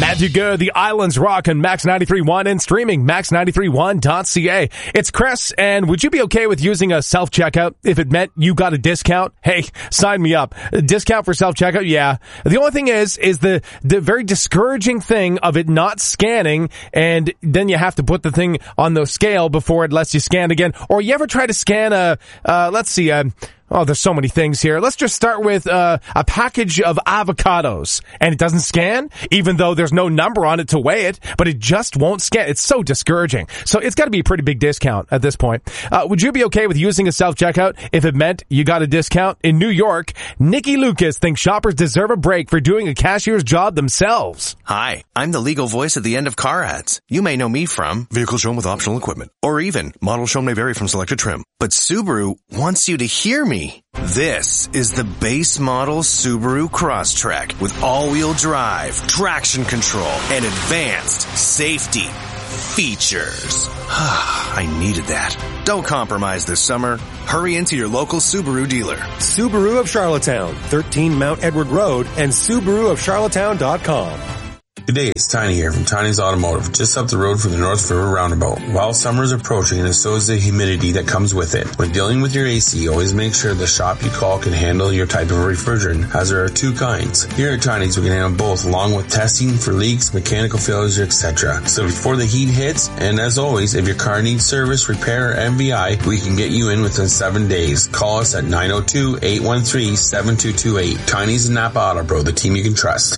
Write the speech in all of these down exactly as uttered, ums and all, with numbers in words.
Matthew Good, The Islands Rock on Max ninety-three point one and streaming max ninety-three one dot c a. It's Chris, and would you be okay with using a self-checkout if it meant you got a discount? Hey, sign me up. A discount for self-checkout? Yeah. The only thing is, is the, the very discouraging thing of it not scanning, and then you have to put the thing on the scale before it lets you scan again. Or you ever try to scan a, uh, let's see, a, oh, there's so many things here. Let's just start with uh, a package of avocados, and it doesn't scan, even though there's no number on it to weigh it, but it just won't scan. It's so discouraging. So it's got to be a pretty big discount at this point. Uh, would you be okay with using a self-checkout if it meant you got a discount? In New York, Nikki Lucas thinks shoppers deserve a break for doing a cashier's job themselves. Hi, I'm the legal voice at the end of car ads. You may know me from Vehicle Shown with Optional Equipment, or even Model Shown may vary from selected trim. But Subaru wants you to hear me. This is the base model Subaru Crosstrek with all-wheel drive, traction control, and advanced safety features. I needed that. Don't compromise this summer. Hurry into your local Subaru dealer. Subaru of Charlottetown, thirteen Mount Edward Road, and Subaru of Charlottetown dot com. Good day, it's Tiny here from Tiny's Automotive, just up the road from the North River Roundabout. While summer is approaching, and so is the humidity that comes with it. When dealing with your A C, always make sure the shop you call can handle your type of refrigerant, as there are two kinds. Here at Tiny's, we can handle both, along with testing for leaks, mechanical failures, et cetera. So before the heat hits, and as always, if your car needs service, repair, or M V I, we can get you in within seven days. Call us at nine oh two, eight one three, seven two two eight. Tiny's and Napa Auto Pro, the team you can trust.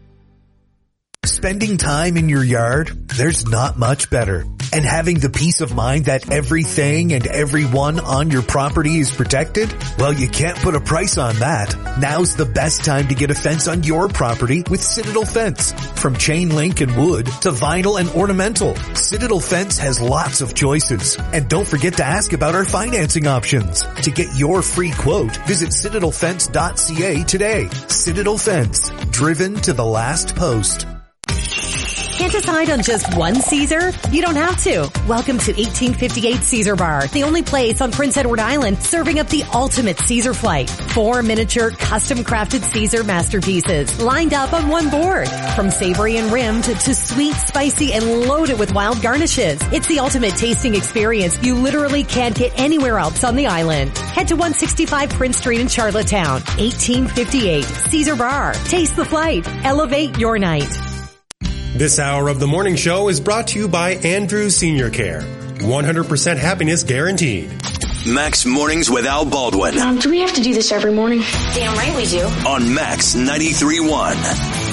Spending time in your yard, there's not much better. And having the peace of mind that everything and everyone on your property is protected? Well, you can't put a price on that. Now's the best time to get a fence on your property with Citadel Fence. From chain link and wood to vinyl and ornamental, Citadel Fence has lots of choices. And don't forget to ask about our financing options. To get your free quote, visit citadel fence dot c a today. Citadel Fence, driven to the last post. Can't decide on just one Caesar? You don't have to. Welcome to eighteen fifty-eight Caesar Bar, the only place on Prince Edward Island serving up the ultimate Caesar flight. Four miniature, custom-crafted Caesar masterpieces lined up on one board. From savory and rimmed to sweet, spicy, and loaded with wild garnishes. It's the ultimate tasting experience you literally can't get anywhere else on the island. Head to one sixty-five Prince Street in Charlottetown. eighteen fifty-eight Caesar Bar. Taste the flight. Elevate your night. This hour of the morning show is brought to you by Andrews Senior Care. one hundred percent happiness guaranteed. Max Mornings with Al Baldwin. Um, do we have to do this every morning? Damn right we do. On Max ninety-three point one.